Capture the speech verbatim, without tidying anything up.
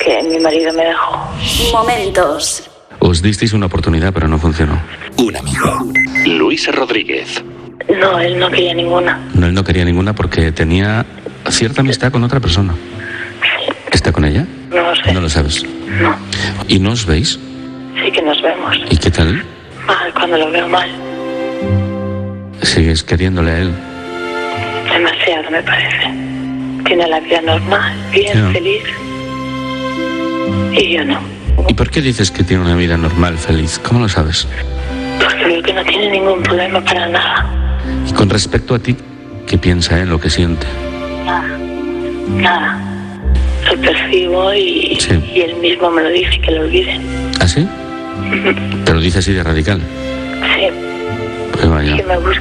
que mi marido me dejó. Momentos. Os disteis una oportunidad, pero no funcionó. Un amigo. Luis Rodríguez. No, él no quería ninguna. No, él no quería ninguna porque tenía cierta amistad con otra persona. Sí. ¿Está con ella? No lo sé. No lo sabes. No. ¿Y no os veis? Sí que nos vemos. ¿Y qué tal? Mal, cuando lo veo mal. ¿Sigues queriéndole a él? Demasiado, me parece. Tiene la vida normal, bien, No. feliz. Y yo no. ¿Y por qué dices que tiene una vida normal, feliz? ¿Cómo lo sabes? Porque veo que no tiene ningún problema para nada. Y con respecto a ti, ¿qué piensa él, lo que siente? Nada. Nada. Lo percibo y, Sí. y él mismo me lo dice, que lo olvide. ¿Ah, sí? ¿Te lo dice así de radical? Sí. Pues vaya. Que me busque